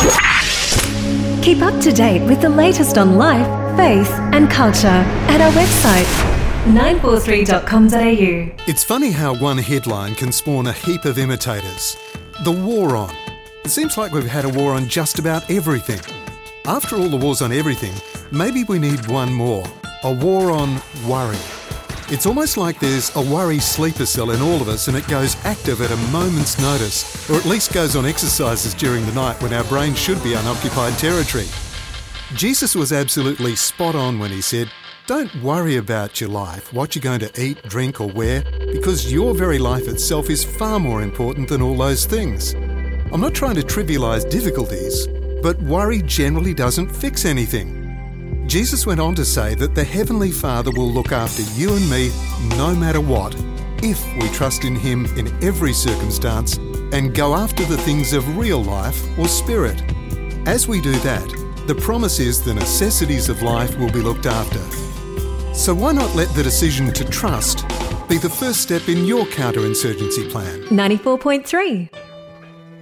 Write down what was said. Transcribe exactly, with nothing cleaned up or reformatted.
Keep up to date with the latest on life, faith and culture at our website, nine four three dot com dot a u. It's funny how one headline can spawn a heap of imitators. The war on. It seems like we've had a war on just about everything. After all the wars on everything, maybe we need one more. A war on worry. It's almost like there's a worry sleeper cell in all of us and it goes active at a moment's notice, or at least goes on exercises during the night when our brain should be unoccupied territory. Jesus was absolutely spot on when he said, don't worry about your life, what you're going to eat, drink or wear, because your very life itself is far more important than all those things. I'm not trying to trivialise difficulties, but worry generally doesn't fix anything. Jesus went on to say that the Heavenly Father will look after you and me no matter what, if we trust in Him in every circumstance and go after the things of real life or spirit. As we do that, the promise is the necessities of life will be looked after. So why not let the decision to trust be the first step in your counterinsurgency plan? ninety-four point three